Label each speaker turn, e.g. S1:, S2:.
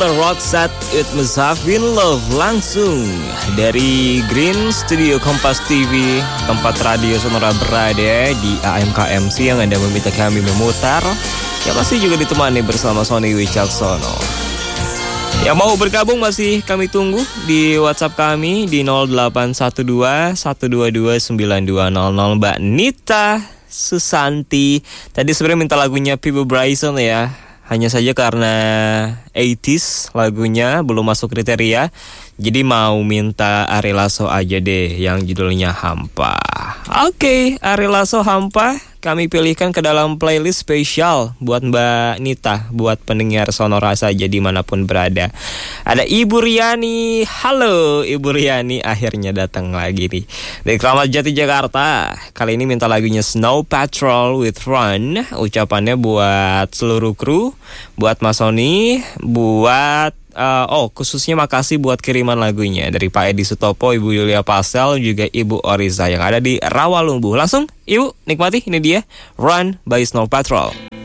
S1: The Road Set It Must Have Been Love langsung dari Green Studio Kompas TV, tempat radio Sonora berada di AMKMC yang Anda meminta kami memutar. Ya pasti juga ditemani bersama Sony Wicaksono. Yang mau bergabung masih kami tunggu di WhatsApp kami di 0812 122 9200. Mbak Nita Susanti tadi sebenarnya minta lagunya People Bryson ya. Hanya saja karena 80s lagunya belum masuk kriteria, jadi mau minta Ari Lasso aja deh yang judulnya Hampa. Oke, Ari Lasso Hampa kami pilihkan ke dalam playlist spesial buat Mbak Nita, buat pendengar Sonora saja dimanapun berada. Ada Ibu Riani, halo Ibu Riani, akhirnya datang lagi nih dari Kramat Jati Jakarta. Kali ini minta lagunya Snow Patrol with Run. Ucapannya buat seluruh kru, buat Mas Sony, buat khususnya makasih buat kiriman lagunya dari Pak Edi Sutopo, Ibu Yulia Pastel, juga Ibu Oriza yang ada di Rawalumbu. Langsung Ibu nikmati, ini dia Run by Snow Patrol.